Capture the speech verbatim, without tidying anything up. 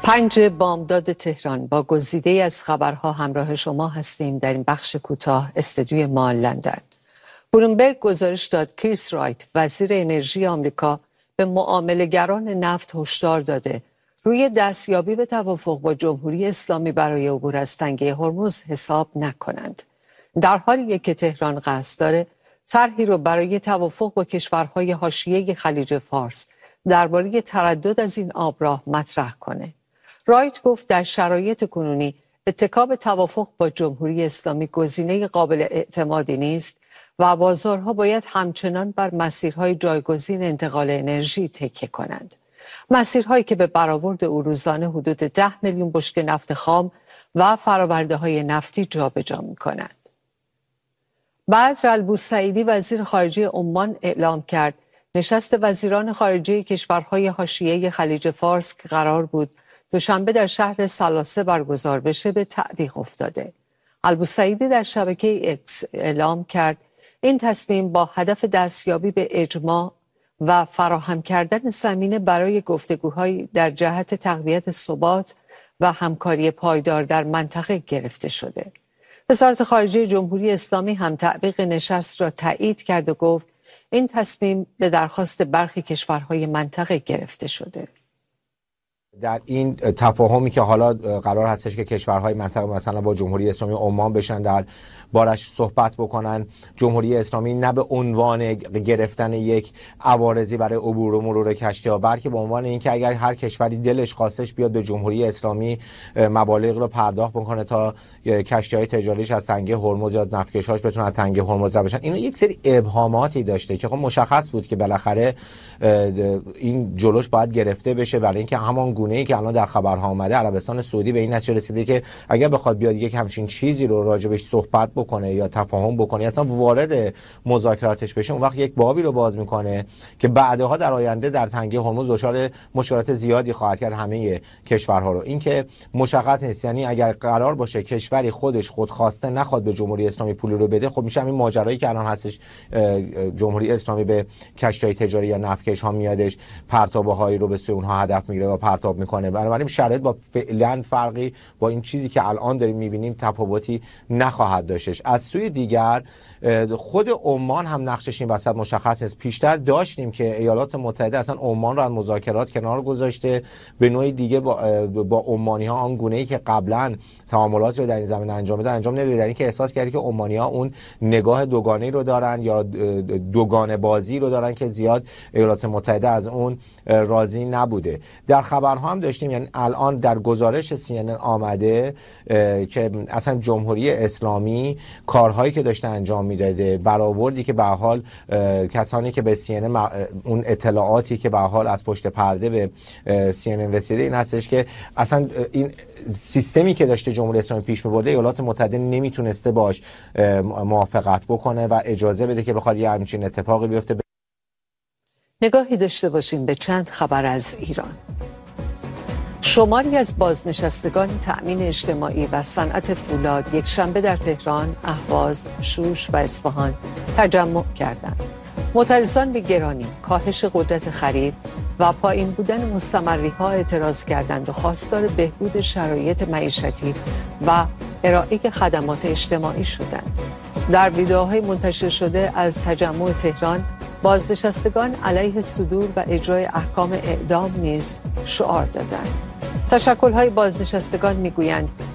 پنج بامداد تهران با گزیده از خبرها همراه شما هستیم. در این بخش کوتاه استودیوی ما لندن. بلومبرگ گزارش داد کریس رایت وزیر انرژی آمریکا به معامله‌گران نفت هشدار داده روی دستیابی به توافق با جمهوری اسلامی برای عبور از تنگه هرمز حساب نکنند. در حالیه که تهران قصد داره طرحی رو برای توافق با کشورهای حاشیه خلیج فارس درباره تردد از این آبراه مطرح کنه. رایت گفت در شرایط کنونی اتکا به توافق با جمهوری اسلامی گزینه قابل اعتمادی نیست و بازارها باید همچنان بر مسیرهای جایگزین انتقال انرژی تکیه کنند. مسیرهایی که به برآورد او روزانه حدود ده میلیون بشکه نفت خام و فرآورده‌های نفتی جابجا می‌کنند. بدر البوسعیدی وزیر خارجه عمان اعلام کرد نشست وزیران خارجه کشورهای حاشیه خلیج فارس که قرار بود دوشنبه در شهر سلاسه برگزار بشه به تعویق افتاده. البوسعیدی در شبکه اکس اعلام کرد این تصمیم با هدف دستیابی به اجماع و فراهم کردن زمینه برای گفتگوهای در جهت تقویت ثبات و همکاری پایدار در منطقه گرفته شده. وزارت خارجه جمهوری اسلامی هم تعویق نشست را تایید کرد و گفت این تصمیم به درخواست برخی کشورهای منطقه گرفته شده. در این تفاهمی که حالا قرار هستش که کشورهای منطقه مثلا با جمهوری اسلامی عمان بشن در بارش صحبت بکنن، جمهوری اسلامی نه به عنوان گرفتن یک عوارضی برای عبور و مرور کشتی‌ها، بلکه به عنوان اینکه اگر هر کشوری دلش خواستش بیاد به جمهوری اسلامی مبالغ رو پرداخت بکنه تا کشتی‌های تجاریش از تنگه هرمز یا نفتکش‌هاش بتونن از تنگه هرمز رد بشن. اینو یک سری ابهاماتی داشته که خب مشخص بود که بالاخره این جلوش باید گرفته بشه، برای اینکه همان گونه‌ای که الان در خبرها اومده عربستان سعودی به این نتیجه رسیده که اگر بخواد بیاد یک همچین چیزی رو راجبش صحبت بکنه یا تفاهم بکنه اصلا وارد مذاکراتش بشه، اون وقت یک بابی رو باز میکنه که بعدها در آینده در تنگه هرمز دچار مشکلات زیادی خواهد کرد همه کشورها رو. این که مشخص نیست، یعنی اگر قرار باشه کشوری خودش خودخواسته نخواد به جمهوری اسلامی پول رو بده، خب میشه همین ماجرایی که الان هستش جمهوری اسلامی به کشتی تجاری یا نفتکش ها میادش پرتابه‌هایی رو به سوی اونها هدف میگیره و پرتاب میکنه. بنابراین شرایط با فعلا فرقی با این چیزی که الان داریم میبینیم تفاوتی نخواهد داشتش. از سوی دیگر خود عمان هم نقشش این وسط مشخص است. پیشتر داشتیم که ایالات متحده اصلا عمان رو از مذاکرات کنار گذاشته، به نوعی دیگه با با عمانی‌ها آن گونه‌ای که قبلا تعاملات رو در این زمینه انجام میدن انجام نمیده، در اینکه احساس کردی که عمانی‌ها اون نگاه دوگانه‌ای رو دارن یا دوگانه بازی رو دارن که زیاد ایالات متحده از اون راضی نبوده. در خبرها هم داشتیم، یعنی الان در گزارش سی ان ان آمده که اصلا جمهوری اسلامی کارهایی که داشته انجام میداده، برآوردی که به حال کسانی که به سی ان ان اون اطلاعاتی که به حال از پشت پرده به سی ان ان رسیده این هستش که اصلا این سیستمی که داشته جمهوری اسلامی پیش می‌برده ایالات متحده نمیتونسته باش موافقت بکنه و اجازه بده که بخواد یه همچین اتفاقی بیفته. نگاهی داشته باشیم به چند خبر از ایران. شماری از بازنشستگان تأمین اجتماعی و صنعت فولاد یک شنبه در تهران، اهواز، شوش و اصفهان تجمع کردند. معترضان به گرانی، کاهش قدرت خرید و پایین بودن مستمری‌ها اعتراض کردند و خواستار بهبود شرایط معیشتی و ارائه خدمات اجتماعی شدند. در ویدئوهای منتشر شده از تجمع تهران، بازنشستگان علیه صدور و اجرای احکام اعدام نیز شعار دادند. تشکل‌های بازنشستگان می‌گویند